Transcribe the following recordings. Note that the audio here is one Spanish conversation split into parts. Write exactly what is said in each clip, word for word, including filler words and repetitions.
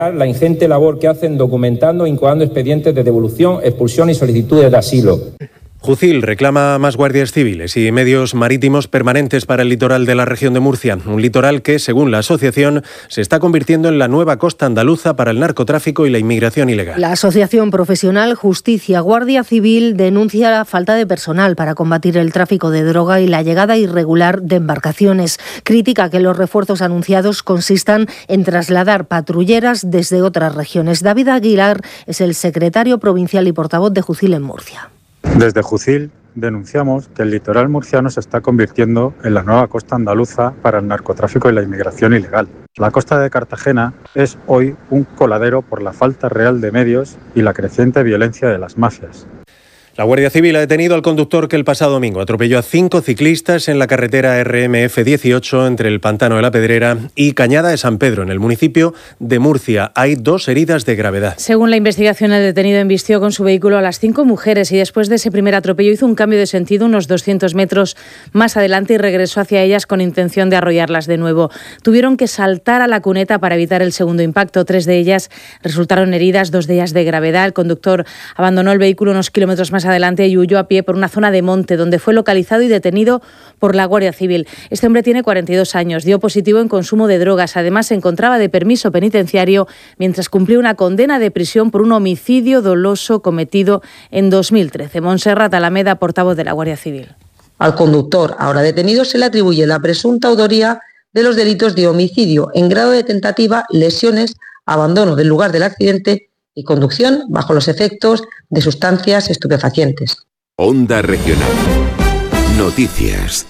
La ingente labor que hacen documentando e incoando expedientes de devolución, expulsión y solicitudes de asilo. Jucil reclama más guardias civiles y medios marítimos permanentes para el litoral de la región de Murcia, un litoral que, según la asociación, se está convirtiendo en la nueva costa andaluza para el narcotráfico y la inmigración ilegal. La asociación profesional Justicia Guardia Civil denuncia la falta de personal para combatir el tráfico de droga y la llegada irregular de embarcaciones. Critica que los refuerzos anunciados consistan en trasladar patrulleras desde otras regiones. David Aguilar es el secretario provincial y portavoz de Jucil en Murcia. Desde Jucil denunciamos que el litoral murciano se está convirtiendo en la nueva costa andaluza para el narcotráfico y la inmigración ilegal. La costa de Cartagena es hoy un coladero por la falta real de medios y la creciente violencia de las mafias. La Guardia Civil ha detenido al conductor que el pasado domingo atropelló a cinco ciclistas en la carretera R M F dieciocho entre el Pantano de la Pedrera y Cañada de San Pedro, en el municipio de Murcia. Hay dos heridas de gravedad. Según la investigación, el detenido embistió con su vehículo a las cinco mujeres y después de ese primer atropello hizo un cambio de sentido unos doscientos metros más adelante y regresó hacia ellas con intención de arrollarlas de nuevo. Tuvieron que saltar a la cuneta para evitar el segundo impacto. Tres de ellas resultaron heridas, dos de ellas de gravedad. El conductor abandonó el vehículo unos kilómetros más adelante y huyó a pie por una zona de monte, donde fue localizado y detenido por la Guardia Civil. Este hombre tiene cuarenta y dos años, dio positivo en consumo de drogas. Además, se encontraba de permiso penitenciario mientras cumplía una condena de prisión por un homicidio doloso cometido en dos mil trece. Montserrat Alameda, portavoz de la Guardia Civil. Al conductor, ahora detenido, se le atribuye la presunta autoría de los delitos de homicidio en grado de tentativa, lesiones, abandono del lugar del accidente y conducción bajo los efectos de sustancias estupefacientes. Onda Regional. Noticias.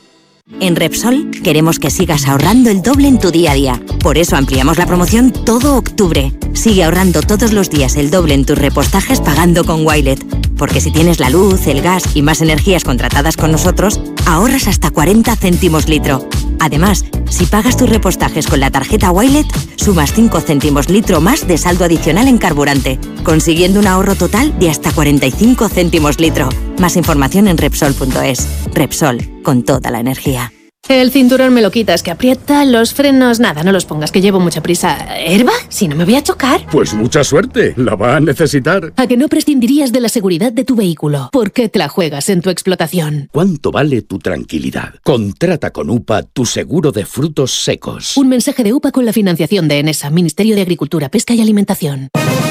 En Repsol queremos que sigas ahorrando el doble en tu día a día. Por eso ampliamos la promoción todo octubre. Sigue ahorrando todos los días el doble en tus repostajes pagando con Wilet. Porque si tienes la luz, el gas y más energías contratadas con nosotros, ahorras hasta cuarenta céntimos litro. Además, si pagas tus repostajes con la tarjeta Wilet, sumas cinco céntimos litro más de saldo adicional en carburante, consiguiendo un ahorro total de hasta cuarenta y cinco céntimos litro. Más información en Repsol punto es. Repsol, con toda la energía. El cinturón me lo quitas, que aprieta, los frenos, nada, no los pongas, que llevo mucha prisa. ¿Herba? Si no me voy a chocar. Pues mucha suerte, la va a necesitar. ¿A que no prescindirías de la seguridad de tu vehículo? ¿Por qué te la juegas en tu explotación? ¿Cuánto vale tu tranquilidad? Contrata con U P A tu seguro de frutos secos. Un mensaje de U P A con la financiación de ENESA, Ministerio de Agricultura, Pesca y Alimentación.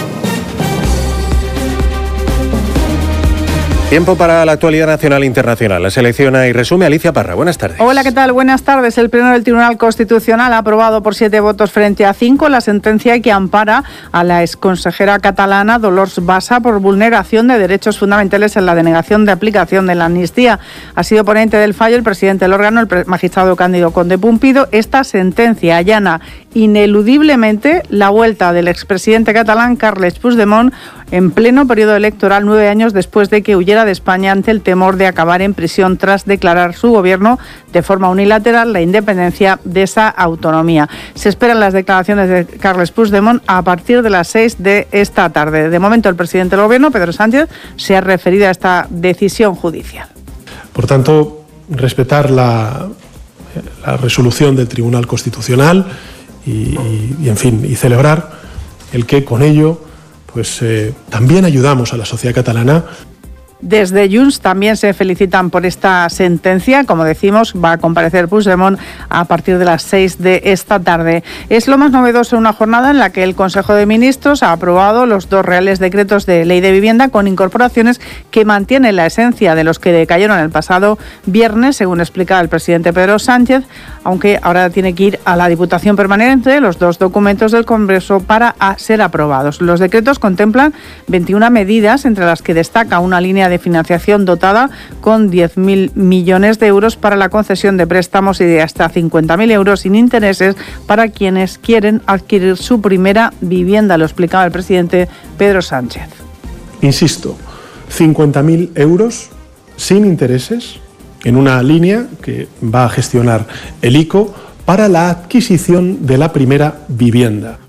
Tiempo para la actualidad nacional e internacional. La selecciona y resume Alicia Parra. Buenas tardes. Hola, ¿qué tal? Buenas tardes. El Pleno del Tribunal Constitucional ha aprobado por siete votos frente a cinco la sentencia que ampara a la exconsejera catalana Dolors Bassa por vulneración de derechos fundamentales en la denegación de aplicación de la amnistía. Ha sido ponente del fallo el presidente del órgano, el magistrado Cándido Conde Pumpido. Esta sentencia allana ineludiblemente la vuelta del expresidente catalán Carles Puigdemont en pleno periodo electoral, nueve años después de que huyera de España ante el temor de acabar en prisión tras declarar su gobierno de forma unilateral la independencia de esa autonomía. Se esperan las declaraciones de Carles Puigdemont a partir de las seis de esta tarde. De momento, el presidente del gobierno, Pedro Sánchez, se ha referido a esta decisión judicial. Por tanto, respetar la, la resolución del Tribunal Constitucional y, y, y, en fin, y celebrar el que con ello pues eh, también ayudamos a la sociedad catalana. Desde Junts también se felicitan por esta sentencia. Como decimos, va a comparecer Puigdemont a partir de las seis de esta tarde. Es lo más novedoso en una jornada en la que el Consejo de Ministros ha aprobado los dos reales decretos de ley de vivienda con incorporaciones que mantienen la esencia de los que decayeron el pasado viernes, según explicaba el presidente Pedro Sánchez, aunque ahora tiene que ir a la Diputación Permanente los dos documentos del Congreso para ser aprobados. Los decretos contemplan veintiuna medidas, entre las que destaca una línea de de financiación dotada con diez mil millones de euros para la concesión de préstamos y de hasta cincuenta mil euros sin intereses para quienes quieren adquirir su primera vivienda, lo explicaba el presidente Pedro Sánchez. Insisto, cincuenta mil euros sin intereses en una línea que va a gestionar el I C O para la adquisición de la primera vivienda.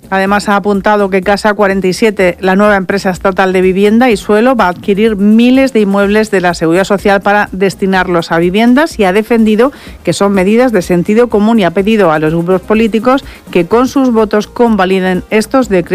Además, ha apuntado que Casa cuarenta y siete, la nueva empresa estatal de vivienda y suelo, va a adquirir miles de inmuebles de la Seguridad Social para destinarlos a viviendas, y ha defendido que son medidas de sentido común y ha pedido a los grupos políticos que con sus votos convaliden estos decretos